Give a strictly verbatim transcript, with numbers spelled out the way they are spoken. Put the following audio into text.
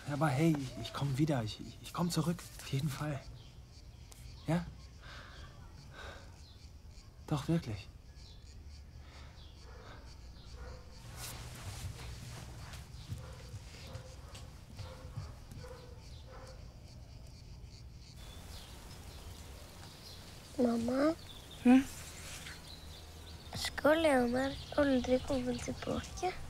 Aber hey, ich komme wieder. Ich, ich komme zurück. Auf jeden Fall. Ja? Doch, wirklich. Mamma? Hm? Skulle Leonard aldri komme tilbake?